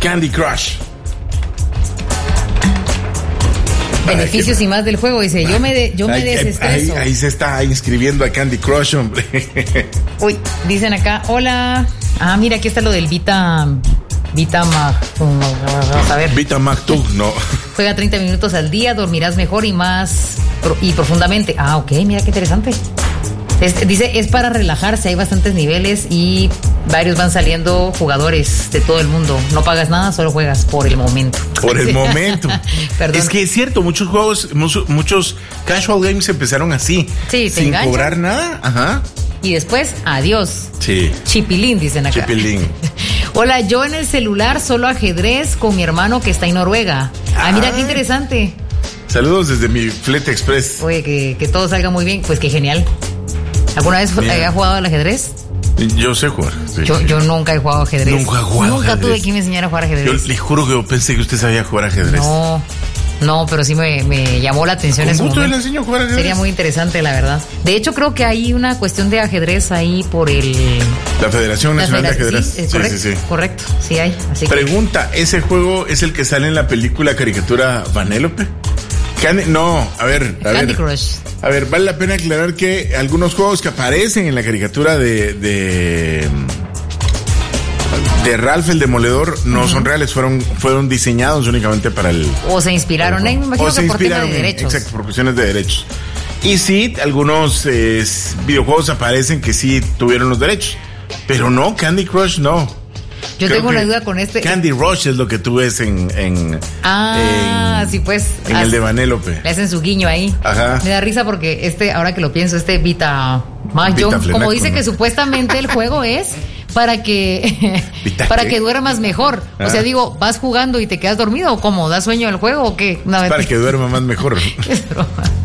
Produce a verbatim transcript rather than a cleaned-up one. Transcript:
Candy Crush. Beneficios y más del juego, dice, yo me, de, yo me ahí, desestreso. Ahí, ahí se está inscribiendo a Candy Crush, hombre. Uy, dicen acá, hola. Ah, mira, aquí está lo del Vita... Vita Mag... Vamos a ver. Vita Mag dos, no. Juega treinta minutos al día, dormirás mejor y más... y profundamente. Ah, ok, mira qué interesante. Es, dice, es para relajarse, hay bastantes niveles y varios van saliendo jugadores de todo el mundo. No pagas nada, solo juegas por el momento. Por el momento. Perdón. Es que es cierto, muchos juegos, muchos, muchos casual games empezaron así. Sí, sin enganchan. Cobrar nada. Ajá. Y después, adiós. Sí. Chipilín, dicen acá. Chipilín. Hola, yo en el celular solo ajedrez con mi hermano que está en Noruega. Ah, mira qué interesante. Saludos desde mi Flete Express. Oye, que, que todo salga muy bien. Pues qué genial. ¿Alguna vez había jugado al ajedrez? Yo sé jugar. Sí. Yo, yo nunca he jugado ajedrez. Nunca he jugado Nunca ajedrez. tuve quien me enseñara a jugar ajedrez. Yo le juro que yo pensé que usted sabía jugar ajedrez. No, no, pero sí me, me llamó la atención en su momento. momento. Le enseño a jugar ajedrez. Sería muy interesante, la verdad. De hecho, creo que hay una cuestión de ajedrez ahí por el... La Federación Nacional la de Ajedrez. Sí, Sí, correcto, sí, sí. Correcto, sí hay. Así Pregunta, ¿ese juego es el que sale en la película caricatura Vanellope? Candy, no, a ver, a Candy ver. Crush. A ver, vale la pena aclarar que algunos juegos que aparecen en la caricatura de de, de Ralph el Demoledor no uh-huh. son reales, fueron fueron diseñados únicamente para el... O se inspiraron, eh, me imagino o se que por tema inspiraron de en, derechos. exacto, por cuestiones de derechos. Y sí, algunos eh, videojuegos aparecen que sí tuvieron los derechos, pero no, Candy Crush no. Yo Creo tengo una duda con este. Candy Rush es lo que tú ves en... en ah, en, sí, pues. En el de Vanellope. Le hacen su guiño ahí. Ajá. Me da risa porque este, ahora que lo pienso, este Vita Mag, como dice que supuestamente el juego es para que para qué? que duermas mejor. Ah. O sea, digo, ¿vas jugando y te quedas dormido o cómo? ¿Da sueño el juego o qué? Una vez para que duerma más mejor. Es broma.